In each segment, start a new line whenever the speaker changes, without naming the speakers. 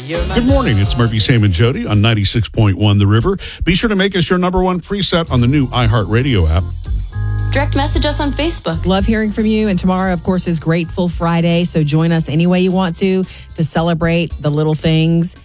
Good morning. It's Murphy, Sam, and Jody on 96.1 The River. Be sure to make us your number one preset on the new iHeartRadio app.
Direct message us on Facebook.
Love hearing from you. And tomorrow, of course, is Grateful Friday. So join us any way you want to celebrate the little things.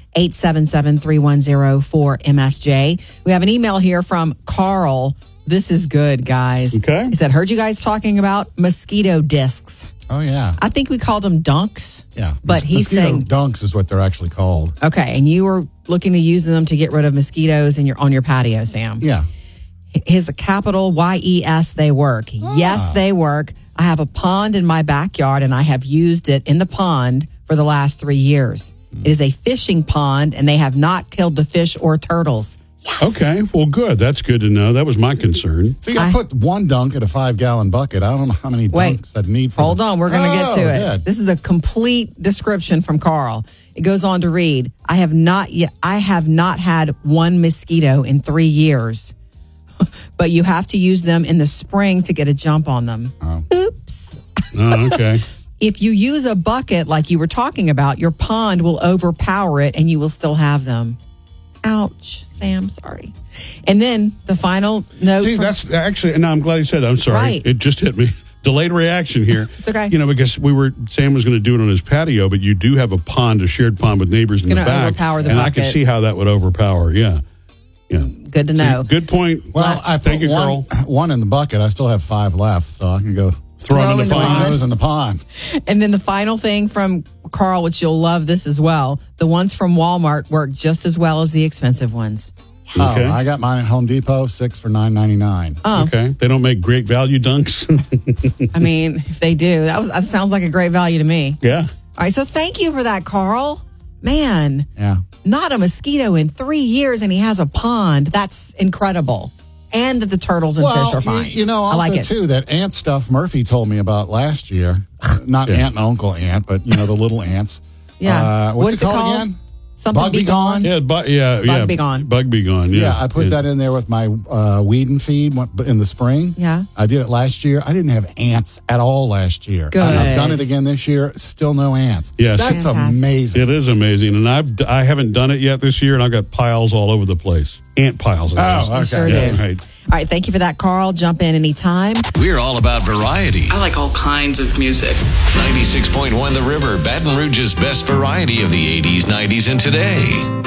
877-310-4MSJ. We have an email here from Carl. This is good, guys.
Okay.
He said, heard you guys talking about mosquito discs.
Oh, yeah.
I think we called them dunks.
Yeah.
But he's saying
dunks is what they're actually called.
Okay. And you were looking to use them to get rid of mosquitoes on your patio, Sam.
Yeah.
His capital YES, they work. Yes, they work. I have a pond in my backyard and I have used it in the pond for the last 3 years. It is a fishing pond and they have not killed the fish or turtles. Yes.
Okay. Well, good. That's good to know. That was my concern.
See, I put one dunk in a 5-gallon bucket. I don't know how many dunks I'd need for
Hold on. We're going to get to it.
Good.
This is a complete description from Carl. It goes on to read, I have not had one mosquito in 3 years. But you have to use them in the spring to get a jump on them.
Oh.
Oops.
Oh, okay.
If you use a bucket like you were talking about, your pond will overpower it and you will still have them. Ouch, Sam, sorry. And then the final note.
See, that's actually, no, I'm glad you said that. I'm sorry.
Right.
It just hit me. Delayed reaction here.
It's okay.
Because Sam was going to do it on his patio, but you do have a shared pond with neighbors in the back.
Overpower the
and
bucket.
I can see how that would overpower. Yeah. Yeah.
Good to know.
Good point.
Well, I
thank
put
you, Carl.
one in the bucket. I still have 5 left, so I can go
Throw them in the pond.
those in the pond.
And then the final thing from Carl, which you'll love this as well, the ones from Walmart work just as well as the expensive ones.
Okay.
Oh, I got mine at Home Depot, 6 for $9.99.
Oh.
Okay. They don't make great value dunks.
I mean, if they do, that sounds like a great value to me.
Yeah.
All right, so thank you for that, Carl. Man,
Yeah.
not a mosquito in 3 years, and he has a pond. That's incredible. And that the turtles and fish are fine.
Also,
I like it.
too, that ant stuff Murphy told me about last year. Not Aunt and Uncle Ant, but, the little ants.
Yeah.
What's it called again?
Something
Bug Be Gone?
Yeah, Bug
Be Gone.
Bug Be Gone, yeah.
Yeah, I put that in there with my weed and feed in the spring.
Yeah.
I did it last year. I didn't have ants at all last year.
Good.
I've done it again this year. Still no ants.
Yes.
That's
Fantastic.
amazing.
It is amazing. And I haven't done it yet this year, and I've got piles all over the place. Ant piles.
okay.
Sure
Yeah,
do.
right.
All right, thank you for that, Carl. Jump in anytime.
We're all about variety.
I like all kinds of music.
96.1 The River, Baton Rouge's best variety of the 80s, 90s, and today.